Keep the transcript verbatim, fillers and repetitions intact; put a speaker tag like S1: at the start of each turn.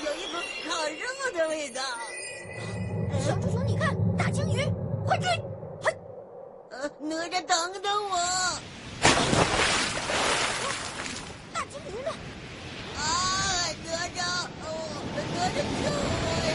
S1: 有一股烤肉的味道。
S2: 小猪熊，你看，大鲸鱼，快追！嘿，
S1: 呃，哪吒，等等我！
S2: 大鲸鱼呢？
S1: 啊，哪吒，哦，哪吒救我